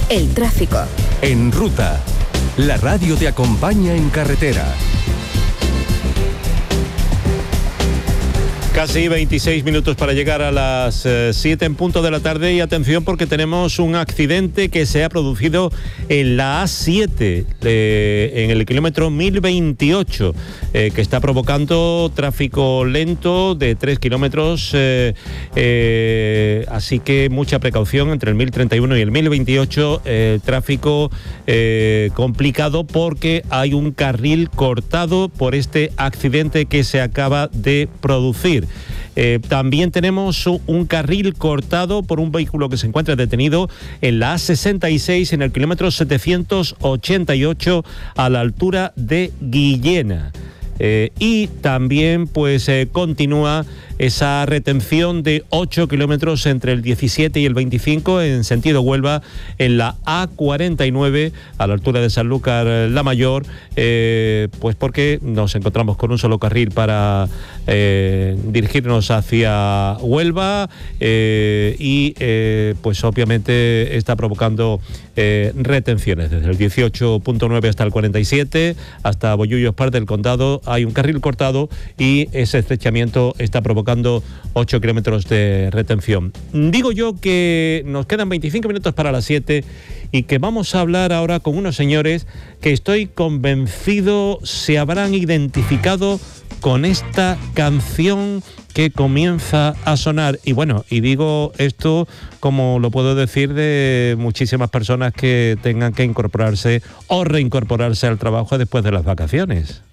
El tráfico. En Ruta, la radio te acompaña en carretera. Casi 26 minutos para llegar a las 7 en punto de la tarde y atención porque tenemos un accidente que se ha producido en la A7, en el kilómetro 1028, que está provocando tráfico lento de 3 kilómetros, así que mucha precaución entre el 1031 y el 1028, tráfico complicado porque hay un carril cortado por este accidente que se acaba de producir. También tenemos un carril cortado por un vehículo que se encuentra detenido en la A66 en el kilómetro 788 a la altura de Guillena. Y también pues continúa esa retención de 8 kilómetros entre el 17 y el 25 en sentido Huelva en la A49 a la altura de Sanlúcar la Mayor, pues porque nos encontramos con un solo carril para dirigirnos hacia Huelva y pues obviamente está provocando retenciones desde el 18.9 hasta el 47 hasta Bollullos Parte del Condado. Hay un carril cortado y ese estrechamiento está provocando 8 kilómetros de retención. Digo yo que nos quedan 25 minutos para las 7 y que vamos a hablar ahora con unos señores que estoy convencido se habrán identificado con esta canción que comienza a sonar. Y bueno, y digo esto como lo puedo decir de muchísimas personas que tengan que incorporarse o reincorporarse al trabajo después de las vacaciones.